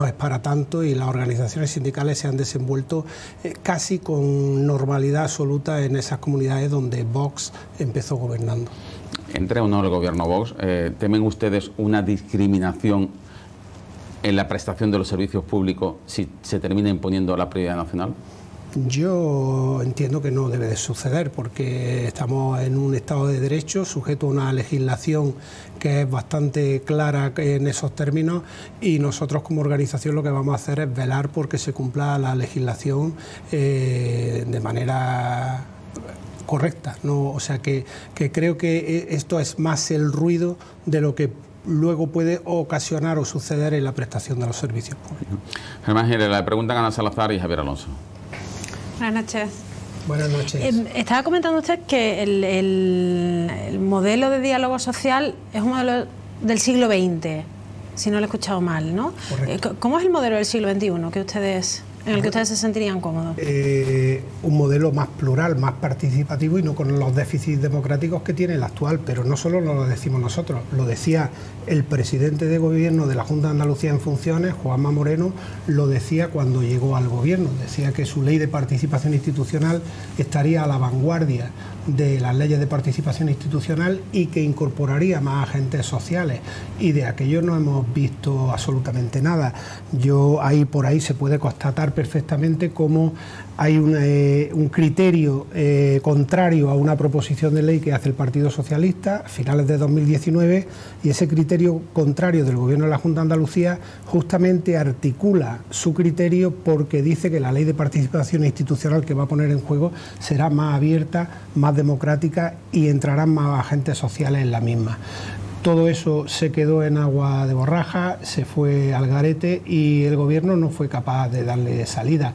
No es para tanto y las organizaciones sindicales se han desenvuelto casi con normalidad absoluta en esas comunidades donde Vox empezó gobernando. Entre o no el gobierno Vox, ¿temen ustedes una discriminación en la prestación de los servicios públicos si se termina imponiendo la prioridad nacional? Yo entiendo que no debe de suceder porque estamos en un Estado de Derecho sujeto a una legislación que es bastante clara en esos términos y nosotros como organización lo que vamos a hacer es velar porque se cumpla la legislación de manera correcta, ¿no? O sea que creo que esto es más el ruido de lo que luego puede ocasionar o suceder en la prestación de los servicios públicos. Germán Gil, le preguntan a Ana Salazar y Javier Alonso. Buenas noches. Buenas noches. Estaba comentando usted que el modelo de diálogo social es un modelo del siglo XX, si no lo he escuchado mal, ¿no? Correcto. ¿Cómo es el modelo del siglo XXI en el que ustedes se sentirían cómodos? Un modelo más plural, más participativo y no con los déficits democráticos que tiene el actual, pero no solo lo decimos nosotros, lo decía el presidente de gobierno de la Junta de Andalucía en funciones, Juanma Moreno, lo decía cuando llegó al gobierno, decía que su ley de participación institucional estaría a la vanguardia de las leyes de participación institucional y que incorporaría más agentes sociales, y de aquello no hemos visto absolutamente nada. Por ahí se puede constatar perfectamente cómo hay un criterio contrario a una proposición de ley que hace el Partido Socialista a finales de 2019, y ese criterio contrario del Gobierno de la Junta de Andalucía justamente articula su criterio porque dice que la ley de participación institucional que va a poner en juego será más abierta, más democrática y entrarán más agentes sociales en la misma. Todo eso se quedó en agua de borraja, se fue al garete y el gobierno no fue capaz de darle salida.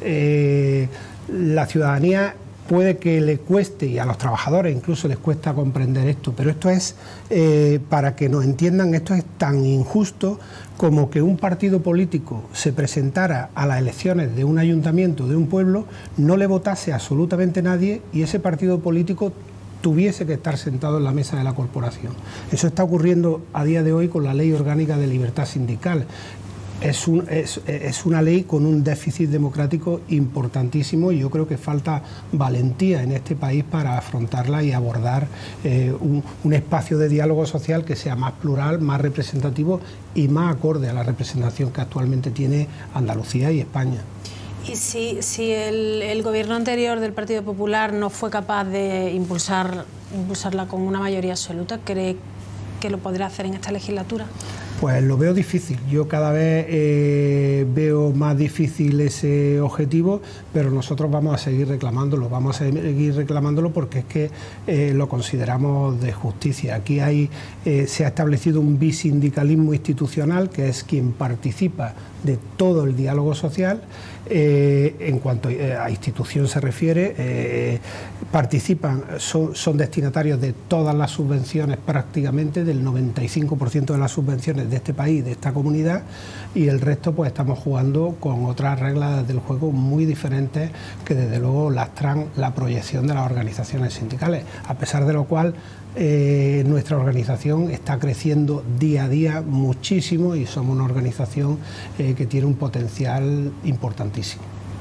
La ciudadanía puede que le cueste, y a los trabajadores incluso les cuesta comprender esto, pero esto es, para que nos entiendan, esto es tan injusto como que un partido político se presentara a las elecciones de un ayuntamiento de un pueblo, no le votase absolutamente nadie y ese partido político tuviese que estar sentado en la mesa de la corporación. Eso está ocurriendo a día de hoy con la Ley Orgánica de Libertad Sindical. Es una ley con un déficit democrático importantísimo y yo creo que falta valentía en este país para afrontarla y abordar un espacio de diálogo social que sea más plural, más representativo y más acorde a la representación que actualmente tiene Andalucía y España. Y si el gobierno anterior del Partido Popular no fue capaz de impulsarla con una mayoría absoluta, ¿cree que lo podrá hacer en esta legislatura? Pues lo veo difícil. Yo cada vez veo más difícil ese objetivo, pero nosotros vamos a seguir reclamándolo. Porque es que lo consideramos de justicia. Aquí se ha establecido un bisindicalismo institucional, que es quien participa de todo el diálogo social. En cuanto a institución se refiere, son destinatarios de todas las subvenciones, prácticamente del 95% de las subvenciones de este país, de esta comunidad, y el resto pues estamos jugando con otras reglas del juego muy diferentes que desde luego lastran la proyección de las organizaciones sindicales, a pesar de lo cual nuestra organización está creciendo día a día muchísimo y somos una organización que tiene un potencial importantísimo.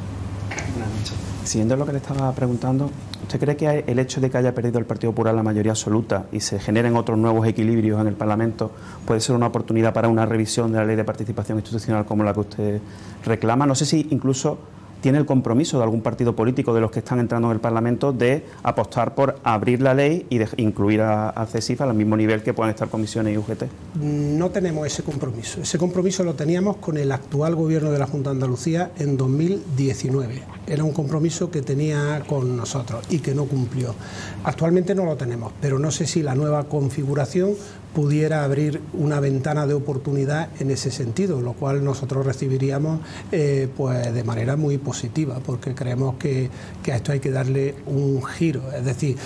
Siguiendo lo que le estaba preguntando, ¿usted cree que el hecho de que haya perdido el Partido Popular la mayoría absoluta y se generen otros nuevos equilibrios en el Parlamento puede ser una oportunidad para una revisión de la ley de participación institucional como la que usted reclama? No sé si incluso tiene el compromiso de algún partido político de los que están entrando en el Parlamento de apostar por abrir la ley y de incluir a CESIF al mismo nivel que puedan estar comisiones y UGT. No tenemos ese compromiso. Ese compromiso lo teníamos con el actual gobierno de la Junta de Andalucía en 2019. Era un compromiso que tenía con nosotros y que no cumplió. Actualmente no lo tenemos, pero no sé si la nueva configuración pudiera abrir una ventana de oportunidad en ese sentido, lo cual nosotros recibiríamos pues de manera muy positiva, porque creemos que a esto hay que darle un giro. Es decir,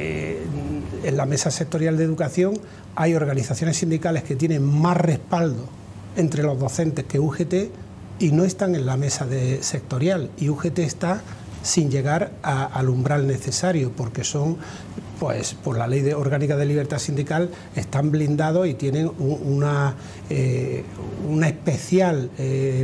en la mesa sectorial de educación hay organizaciones sindicales que tienen más respaldo entre los docentes que UGT y no están en la mesa sectorial, y UGT está sin llegar al umbral necesario, porque son pues por la Ley Orgánica de Libertad Sindical están blindados y tienen una especial